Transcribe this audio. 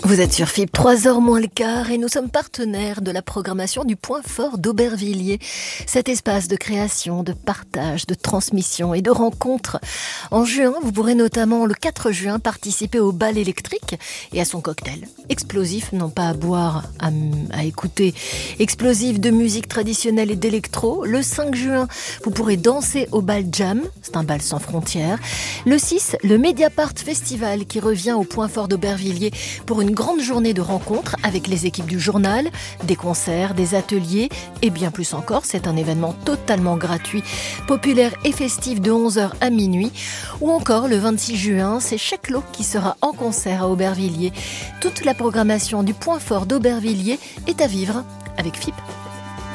Vous êtes sur FIP, 3h moins le quart, et nous sommes partenaires de la programmation du Point Fort d'Aubervilliers. Cet espace de création, de partage, de transmission et de rencontre. En juin, vous pourrez notamment le 4 juin participer au bal électrique et à son cocktail. Explosif, non pas à boire, à écouter. Explosif de musique traditionnelle et d'électro. Le 5 juin, vous pourrez danser au bal Jam. C'est un bal sans frontières. Le 6, le Mediapart Festival qui revient au Point Fort d'Aubervilliers pour une grande journée de rencontres avec les équipes du journal, des concerts, des ateliers et bien plus encore. C'est un événement totalement gratuit, populaire et festif de 11h à minuit. Ou encore le 26 juin, c'est Cheklo qui sera en concert à Aubervilliers. Toute la programmation du Point Fort d'Aubervilliers est à vivre avec FIP.